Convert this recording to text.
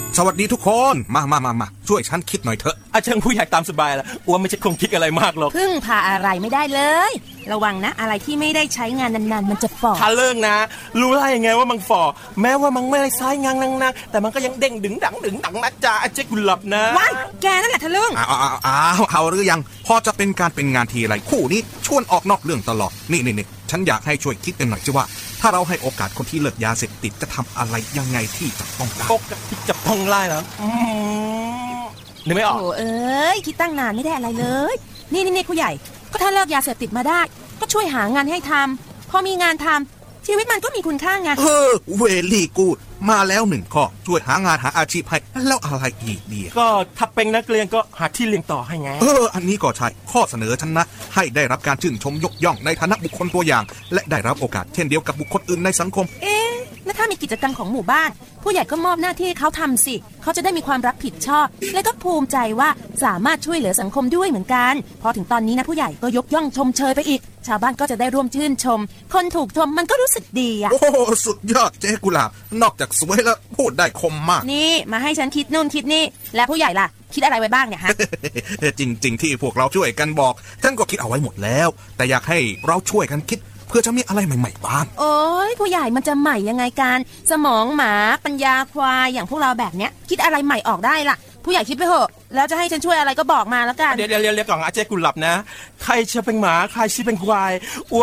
สวัสดีทุกคนมาช่วยฉันคิดหน่อยเถอะเชิญผู้ใหญ่ตามสบายละอ้วนไม่ใช่คงคิดอะไรมากหรอกพึ่งพาอะไรไม่ได้เลยระวังนะอะไรที่ไม่ได้ใช้งานนานๆมันจะฝ่อถ้าเลิกนะรู้ได้ยังไงว่ามันฝ่อแม้ว่ามันไม่ได้ใช้งานนานๆแต่มันก็ยังเด้งดึงดังนะจ๊ะเจ๊กุหลับนะว้ายแกนั่นแหละทะลึ่งเอาหรือยังพอจะเป็นการเป็นงานทีไรคู่นี้ชวนออกนอกเรื่องตลอดนี่ฉันอยากให้ช่วยคิดกันหน่อยสิว่าถ้าเราให้โอกาสคนที่เลิกยาเสพติดจะทำอะไรยังไงที่จะป้องได้โอกาสที่จะป้องได้นะนึกไม่ออกโอ้เอ้ยคิดตั้งนานไม่ได้อะไรเลยนี่ผู้ใหญ่ก็ถ้าเลิกยาเสพติดมาได้ก็ช่วยหางานให้ทำพอมีงานทำชีวิตมันก็มีคุณค่าไงเวลี่กูดมาแล้ว1ข้อช่วยหางานหาอาชีพให้แล้วอะไรอีกดีก็ถ้าเป็นนักเรียนก็หาที่เรียนต่อให้ไงอันนี้ก็ใช่ข้อเสนอฉันนะให้ได้รับการชื่นชมยกย่องในฐานะบุคคลตัวอย่างและได้รับโอกาสเช่นเดียวกับบุคคลอื่นในสังคมแล้วถ้ามีกิจกรรมของหมู่บ้านผู้ใหญ่ก็มอบหน้าที่เขาทำสิเขาจะได้มีความรับผิดชอบและก็ภูมิใจว่าสามารถช่วยเหลือสังคมด้วยเหมือนกันพอถึงตอนนี้นะผู้ใหญ่ก็ยกย่องชมเชยไปอีกชาวบ้านก็จะได้ร่วมชื่นชมคนถูกชมมันก็รู้สึกดีอ่ะโอ้สุดยอดเจ๊กุหลาบนอกจากสวยแล้วพูดได้คมมากนี่มาให้ฉันคิดนู่นคิดนี่และผู้ใหญ่ล่ะคิดอะไรไว้บ้างเนี่ยฮะจริงๆที่พวกเราช่วยกันบอกท่านก็คิดเอาไว้หมดแล้วแต่อยากให้เราช่วยกันคิดเพื่อจะมีอะไรใหม่ๆบ้างโอ้ยผู้ใหญ่มันจะใหม่ยังไงกันสมองหมาปัญญาควายอย่างพวกเราแบบเนี้ยคิดอะไรใหม่ออกได้ล่ะผู้ใหญ่คิดไปเถอะแล้วจะให้ฉันช่วยอะไรก็บอกมาแล้วกันเดี๋ยวก่อนเจ๊กุหลับนะใครจะเป็นหมาใครจะเป็นควาย